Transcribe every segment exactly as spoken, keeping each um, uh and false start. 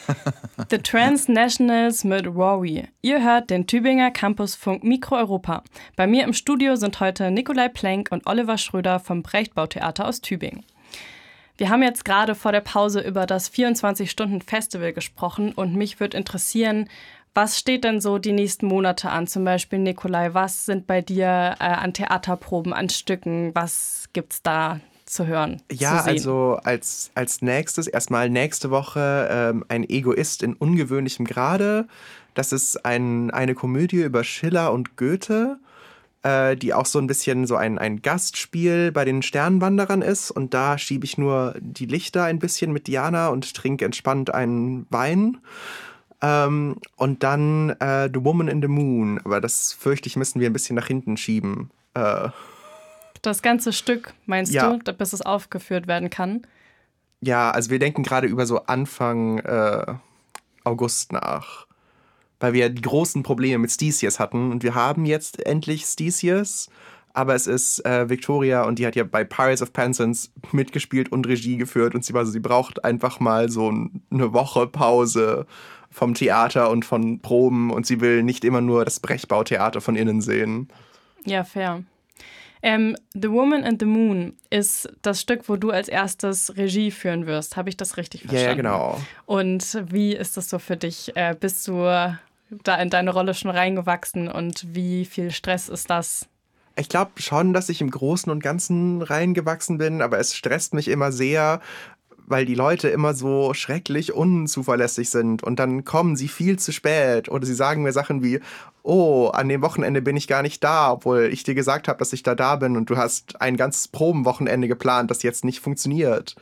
The Transnationals mit Rory. Ihr hört den Tübinger Campusfunk Mikro Europa. Bei mir im Studio sind heute Nikolai Plenk und Oliver Schröder vom Brechtbau-Theater aus Tübingen. Wir haben jetzt gerade vor der Pause über das vierundzwanzig-Stunden-Festival gesprochen und mich würde interessieren, was steht denn so die nächsten Monate an? Zum Beispiel, Nikolai, was sind bei dir äh, an Theaterproben, an Stücken? Was gibt's da zu hören, Ja, zu sehen? also als, als nächstes erstmal nächste Woche ähm, ein Egoist in ungewöhnlichem Grade. Das ist ein, eine Komödie über Schiller und Goethe, äh, die auch so ein bisschen so ein, ein Gastspiel bei den Sternwanderern ist. Und da schiebe ich nur die Lichter ein bisschen mit Diana und trinke entspannt einen Wein. Ähm, und dann äh, The Woman in the Moon. Aber das fürchte ich, müssen wir ein bisschen nach hinten schieben. Äh, Das ganze Stück, meinst ja. du, bis es aufgeführt werden kann? Ja, also wir denken gerade über so Anfang äh, August nach. Weil wir die großen Probleme mit Theseus hatten. Und wir haben jetzt endlich Theseus. Aber es ist äh, Victoria und die hat ja bei Pirates of Penzance mitgespielt und Regie geführt. Und sie, also sie braucht einfach mal so eine Woche Pause vom Theater und von Proben. Und sie will nicht immer nur das Brechtbau-Theater von innen sehen. Ja, fair. Ähm, The Woman and the Moon ist das Stück, wo du als erstes Regie führen wirst. Habe ich das richtig verstanden? Ja, ja, genau. Und wie ist das so für dich? Äh, bist du da in deine Rolle schon reingewachsen und wie viel Stress ist das? Ich glaube schon, dass ich im Großen und Ganzen reingewachsen bin, aber es stresst mich immer sehr, weil die Leute immer so schrecklich unzuverlässig sind und dann kommen sie viel zu spät oder sie sagen mir Sachen wie, oh, an dem Wochenende bin ich gar nicht da, obwohl ich dir gesagt habe, dass ich da da bin und du hast ein ganzes Probenwochenende geplant, das jetzt nicht funktioniert.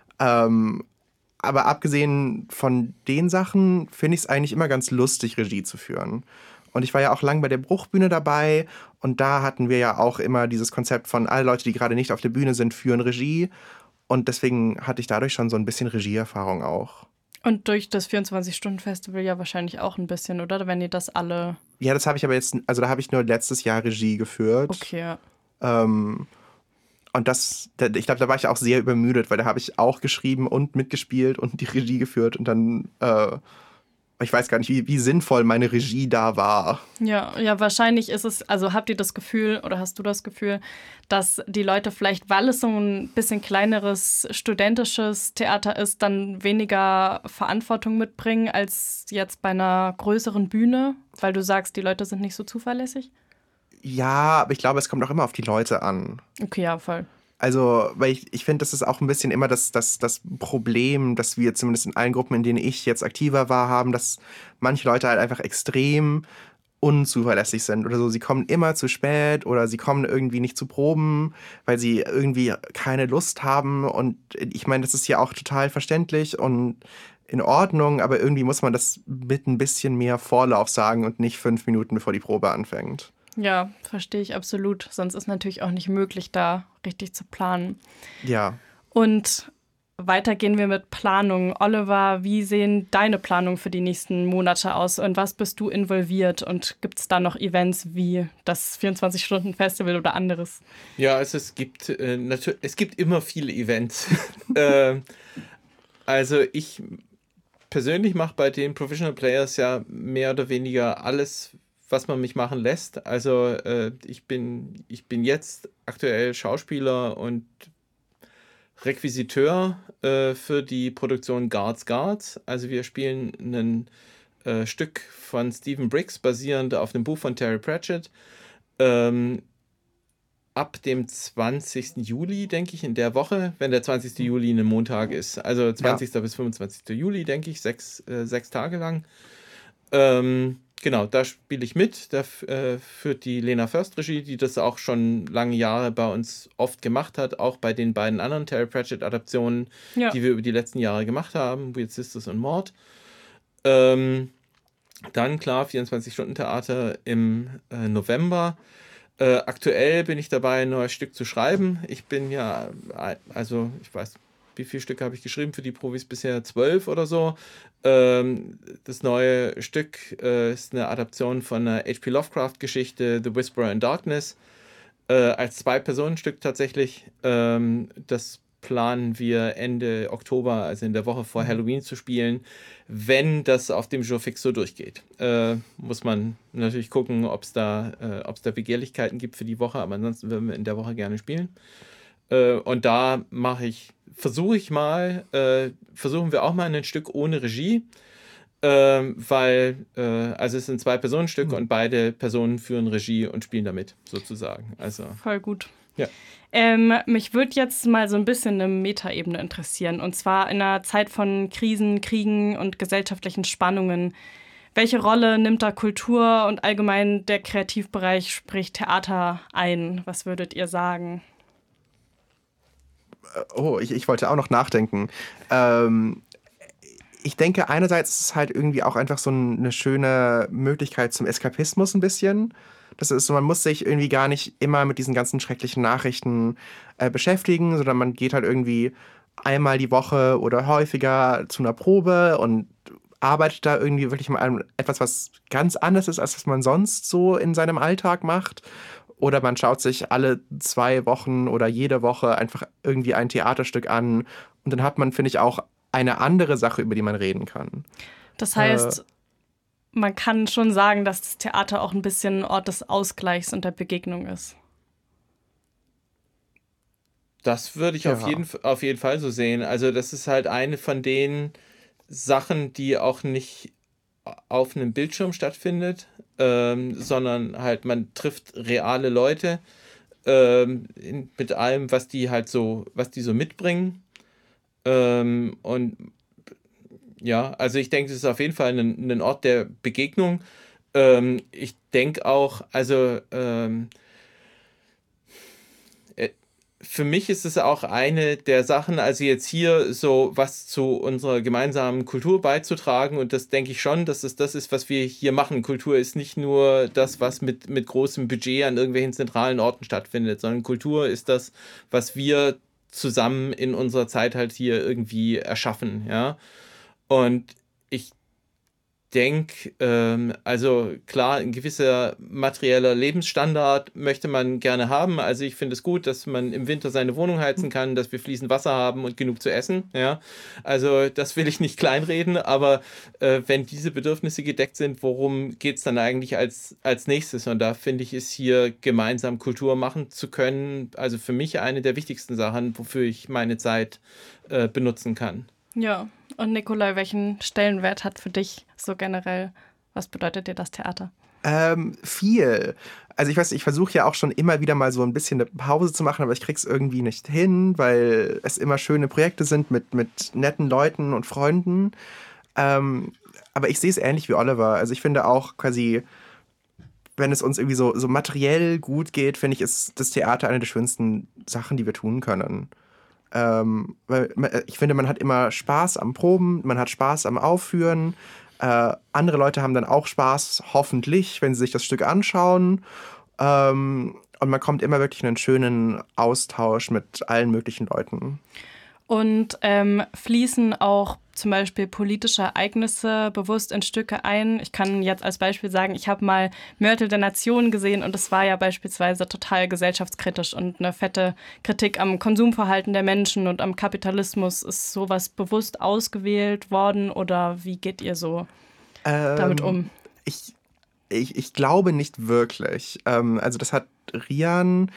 Ähm, aber abgesehen von den Sachen finde ich es eigentlich immer ganz lustig, Regie zu führen. Und ich war ja auch lang bei der Bruchbühne dabei und da hatten wir ja auch immer dieses Konzept von alle Leute, die gerade nicht auf der Bühne sind, führen Regie. Und deswegen hatte ich dadurch schon so ein bisschen Regieerfahrung auch. Und durch das vierundzwanzig-Stunden-Festival ja wahrscheinlich auch ein bisschen, oder? Wenn ihr das alle... Ja, das habe ich aber jetzt, also da habe ich nur letztes Jahr Regie geführt. Okay, ja. Ähm, und das, ich glaube, da war ich auch sehr übermüdet, weil da habe ich auch geschrieben und mitgespielt und die Regie geführt und dann... Äh, Ich weiß gar nicht, wie, wie sinnvoll meine Regie da war. Ja, ja, wahrscheinlich ist es, also habt ihr das Gefühl oder hast du das Gefühl, dass die Leute vielleicht, weil es so ein bisschen kleineres studentisches Theater ist, dann weniger Verantwortung mitbringen als jetzt bei einer größeren Bühne, weil du sagst, die Leute sind nicht so zuverlässig? Ja, aber ich glaube, es kommt auch immer auf die Leute an. Okay, ja, voll. Also, weil ich, ich finde, das ist auch ein bisschen immer das, das, das Problem, dass wir zumindest in allen Gruppen, in denen ich jetzt aktiver war, haben, dass manche Leute halt einfach extrem unzuverlässig sind oder so. Sie kommen immer zu spät oder sie kommen irgendwie nicht zu Proben, weil sie irgendwie keine Lust haben. Und ich meine, das ist ja auch total verständlich und in Ordnung, aber irgendwie muss man das mit ein bisschen mehr Vorlauf sagen und nicht fünf Minuten, bevor die Probe anfängt. Ja, verstehe ich absolut. Sonst ist natürlich auch nicht möglich, da richtig zu planen. Ja. Und weiter gehen wir mit Planung. Oliver, wie sehen deine Planungen für die nächsten Monate aus? Und was bist du involviert? Und gibt es da noch Events wie das vierundzwanzig-Stunden-Festival oder anderes? Ja, also es gibt, äh, natür- es gibt immer viele Events. äh, also ich persönlich mache bei den Professional Players ja mehr oder weniger alles, was man mich machen lässt. Also äh, ich bin, ich bin jetzt aktuell Schauspieler und Requisiteur äh, für die Produktion Guards Guards. Also wir spielen ein äh, Stück von Stephen Briggs, basierend auf dem Buch von Terry Pratchett. Ähm, ab dem zwanzigsten Juli, denke ich, in der Woche, wenn der zwanzigsten Juli ein Montag ist. Also zwanzigsten Ja. bis fünfundzwanzigsten Juli, denke ich, sechs, äh, sechs Tage lang. Ähm, Genau, da spiele ich mit. Da äh, führt die Lena Först Regie, die das auch schon lange Jahre bei uns oft gemacht hat, auch bei den beiden anderen Terry Pratchett-Adaptionen, ja. die wir über die letzten Jahre gemacht haben, Weird Sisters und Mord. Ähm, dann, klar, vierundzwanzig-Stunden-Theater im äh, November. Äh, aktuell bin ich dabei, ein neues Stück zu schreiben. Ich bin ja, also ich weiß, wie viele Stücke habe ich geschrieben für die Profis bisher? Zwölf oder so. Ähm, das neue Stück äh, ist eine Adaption von einer H P Lovecraft-Geschichte, The Whisperer in Darkness, äh, als Zwei-Personen-Stück tatsächlich. Ähm, das planen wir Ende Oktober, also in der Woche vor Halloween zu spielen, wenn das auf dem Jour fix so durchgeht. Äh, muss man natürlich gucken, ob es da, äh, ob's da Begehrlichkeiten gibt für die Woche, aber ansonsten würden wir in der Woche gerne spielen. Äh, und da mache ich, versuche ich mal, äh, versuchen wir auch mal ein Stück ohne Regie, äh, weil, äh, also es sind zwei Personenstück mhm. und beide Personen führen Regie und spielen damit, sozusagen. Also, voll gut. Ja. Ähm, mich würde jetzt mal so ein bisschen eine Metaebene interessieren. Und zwar in einer Zeit von Krisen, Kriegen und gesellschaftlichen Spannungen. Welche Rolle nimmt da Kultur und allgemein der Kreativbereich, sprich Theater, ein? Was würdet ihr sagen? Oh, ich, ich wollte auch noch nachdenken. Ähm, ich denke, einerseits ist es halt irgendwie auch einfach so eine schöne Möglichkeit zum Eskapismus ein bisschen. Das ist so, man muss sich irgendwie gar nicht immer mit diesen ganzen schrecklichen Nachrichten äh, beschäftigen, sondern man geht halt irgendwie einmal die Woche oder häufiger zu einer Probe und arbeitet da irgendwie wirklich mal an etwas, was ganz anderes ist, als was man sonst so in seinem Alltag macht. Oder man schaut sich alle zwei Wochen oder jede Woche einfach irgendwie ein Theaterstück an und dann hat man, finde ich, auch eine andere Sache, über die man reden kann. Das heißt, äh, man kann schon sagen, dass das Theater auch ein bisschen ein Ort des Ausgleichs und der Begegnung ist. Das würde ich Ja. auf jeden, auf jeden Fall so sehen. Also das ist halt eine von den Sachen, die auch nicht auf einem Bildschirm stattfindet, ähm, sondern halt man trifft reale Leute ähm, in, mit allem, was die halt so, was die so mitbringen. Ähm, und ja, also ich denke, das ist auf jeden Fall ein, ein Ort der Begegnung. Ähm, ich denke auch, also ähm, äh, für mich ist es auch eine der Sachen, also jetzt hier so was zu unserer gemeinsamen Kultur beizutragen und das denke ich schon, dass es das ist, was wir hier machen. Kultur ist nicht nur das, was mit, mit großem Budget an irgendwelchen zentralen Orten stattfindet, sondern Kultur ist das, was wir zusammen in unserer Zeit halt hier irgendwie erschaffen, ja. Und ich denke, ähm, also klar, ein gewisser materieller Lebensstandard möchte man gerne haben. Also ich finde es gut, dass man im Winter seine Wohnung heizen kann, dass wir fließend Wasser haben und genug zu essen. Ja, also das will ich nicht kleinreden, aber äh, wenn diese Bedürfnisse gedeckt sind, worum geht es dann eigentlich als, als nächstes? Und da finde ich, ist hier gemeinsam Kultur machen zu können, also für mich eine der wichtigsten Sachen, wofür ich meine Zeit äh, benutzen kann. Ja, und Nikolai, welchen Stellenwert hat für dich so generell, was bedeutet dir das Theater? Ähm, viel. Also ich weiß, ich versuche ja auch schon immer wieder mal so ein bisschen eine Pause zu machen, aber ich krieg's irgendwie nicht hin, weil es immer schöne Projekte sind mit, mit netten Leuten und Freunden. Ähm, aber ich sehe es ähnlich wie Oliver. Also ich finde auch quasi, wenn es uns irgendwie so, so materiell gut geht, finde ich, ist das Theater eine der schönsten Sachen, die wir tun können. Ähm, weil ich finde, man hat immer Spaß am Proben, man hat Spaß am Aufführen. Äh, andere Leute haben dann auch Spaß, hoffentlich, wenn sie sich das Stück anschauen. Ähm, und man kommt immer wirklich in einen schönen Austausch mit allen möglichen Leuten. Und ähm, fließen auch zum Beispiel politische Ereignisse bewusst in Stücke ein. Ich kann jetzt als Beispiel sagen, ich habe mal Mörtel der Nation gesehen und es war ja beispielsweise total gesellschaftskritisch und eine fette Kritik am Konsumverhalten der Menschen und am Kapitalismus. Ist sowas bewusst ausgewählt worden oder wie geht ihr so ähm, damit um? Ich, ich, ich glaube nicht wirklich. Ähm, also das hat Rian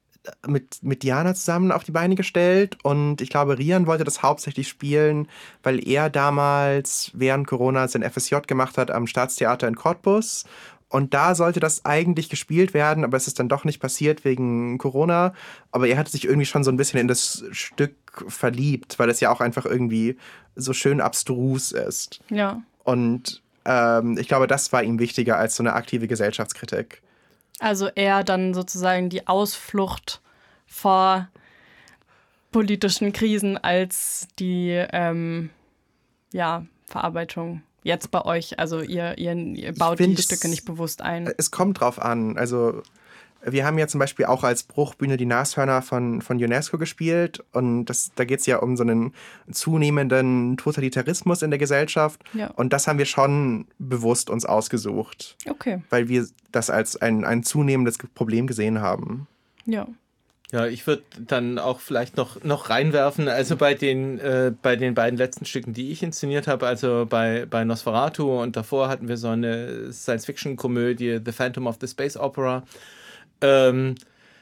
mit, mit Diana zusammen auf die Beine gestellt und ich glaube, Rian wollte das hauptsächlich spielen, weil er damals während Corona sein F S J gemacht hat am Staatstheater in Cottbus und da sollte das eigentlich gespielt werden, aber es ist dann doch nicht passiert wegen Corona, aber er hat sich irgendwie schon so ein bisschen in das Stück verliebt, weil es ja auch einfach irgendwie so schön abstrus ist. Ja. Und ähm, ich glaube, das war ihm wichtiger als so eine aktive Gesellschaftskritik. Also eher dann sozusagen die Ausflucht vor politischen Krisen als die ähm, ja, Verarbeitung jetzt bei euch. Also ihr, ihr, ihr baut die Stücke nicht bewusst ein. Es kommt drauf an. Also wir haben ja zum Beispiel auch als Bruchbühne die Nashörner von, von UNESCO gespielt und das, da geht es ja um so einen zunehmenden Totalitarismus in der Gesellschaft Ja. und das haben wir schon bewusst uns ausgesucht, Okay, weil wir das als ein, ein zunehmendes Problem gesehen haben. ja. Ja, ich würde dann auch vielleicht noch, noch reinwerfen, also bei den, äh, bei den beiden letzten Stücken, die ich inszeniert habe, also bei, bei Nosferatu und davor hatten wir so eine Science-Fiction-Komödie, The Phantom of the Space Opera, ähm,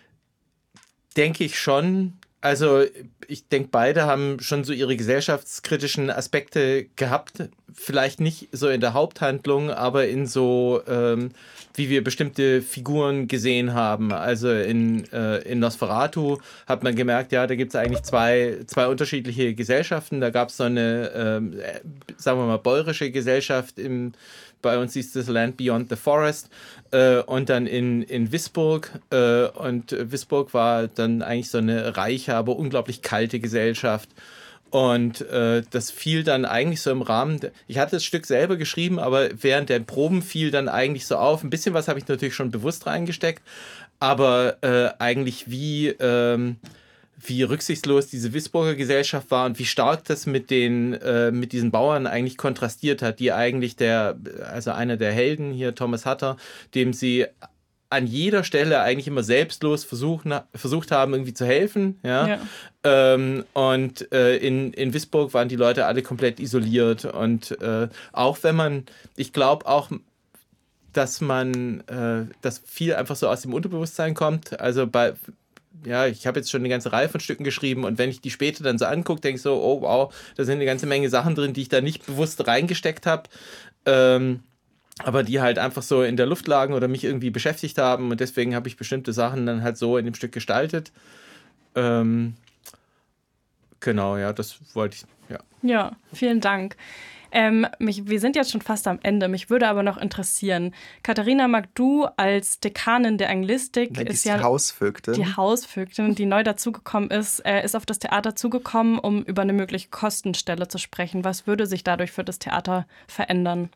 denke ich schon, also ich denke, beide haben schon so ihre gesellschaftskritischen Aspekte gehabt, vielleicht nicht so in der Haupthandlung, aber in so, ähm, wie wir bestimmte Figuren gesehen haben. Also in, äh, in Nosferatu hat man gemerkt, ja, da gibt es eigentlich zwei, zwei unterschiedliche Gesellschaften. Da gab es so eine, ähm, sagen wir mal, bäuerische Gesellschaft im Bei uns hieß das Land Beyond the Forest äh, und dann in, in Wisburg. Äh, und Wisburg war dann eigentlich so eine reiche, aber unglaublich kalte Gesellschaft. Und äh, das fiel dann eigentlich so im Rahmen, de- ich hatte das Stück selber geschrieben, aber während der Proben fiel dann eigentlich so auf. Ein bisschen was habe ich natürlich schon bewusst reingesteckt, aber äh, eigentlich wie... Ähm, wie rücksichtslos diese Wisburger Gesellschaft war und wie stark das mit den äh, mit diesen Bauern eigentlich kontrastiert hat, die eigentlich der, also einer der Helden hier, Thomas Hutter, dem sie an jeder Stelle eigentlich immer selbstlos versuchen, versucht haben, irgendwie zu helfen. Ja? Ja. Ähm, und äh, in, in Wisburg waren die Leute alle komplett isoliert. Und äh, auch wenn man, ich glaube auch, dass man, äh, dass viel einfach so aus dem Unterbewusstsein kommt. Also bei ja, ich habe jetzt schon eine ganze Reihe von Stücken geschrieben und wenn ich die später dann so angucke, denke ich so, oh wow, da sind eine ganze Menge Sachen drin, die ich da nicht bewusst reingesteckt habe, ähm, aber die halt einfach so in der Luft lagen oder mich irgendwie beschäftigt haben und deswegen habe ich bestimmte Sachen dann halt so in dem Stück gestaltet. Ähm, genau, ja, das wollte ich, ja. Ja, vielen Dank. Ähm, mich, wir sind jetzt schon fast am Ende. Mich würde aber noch interessieren, Katharina Magdu als Dekanin der Anglistik Nein, ist die ja Hausvögtin. die Hausvögtin, die neu dazugekommen ist, äh, ist auf das Theater zugekommen, um über eine mögliche Kostenstelle zu sprechen. Was würde sich dadurch für das Theater verändern?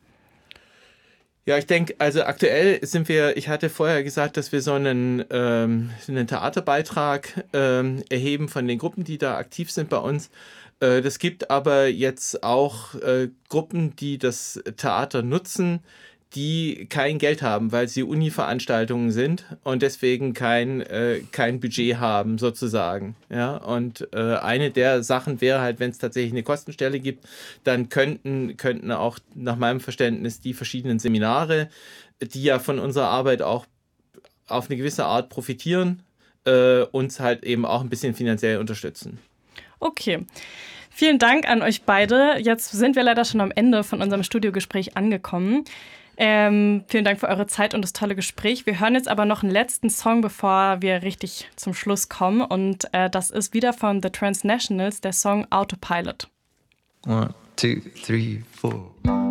Ja, ich denke, also aktuell sind wir, ich hatte vorher gesagt, dass wir so einen, ähm, einen Theaterbeitrag ähm, erheben von den Gruppen, die da aktiv sind bei uns. Äh, das gibt aber jetzt auch äh, Gruppen, die das Theater nutzen, die kein Geld haben, weil sie Uni-Veranstaltungen sind und deswegen kein, äh, kein Budget haben, sozusagen. Ja? Und äh, eine der Sachen wäre halt, wenn es tatsächlich eine Kostenstelle gibt, dann könnten, könnten auch nach meinem Verständnis die verschiedenen Seminare, die ja von unserer Arbeit auch auf eine gewisse Art profitieren, äh, uns halt eben auch ein bisschen finanziell unterstützen. Okay. Vielen Dank an euch beide. Jetzt sind wir leider schon am Ende von unserem Studiogespräch angekommen. Ähm, vielen Dank für eure Zeit und das tolle Gespräch. Wir hören jetzt aber noch einen letzten Song, bevor wir richtig zum Schluss kommen. Und äh, das ist wieder von The Transnationals, der Song Autopilot. One, two, three, four.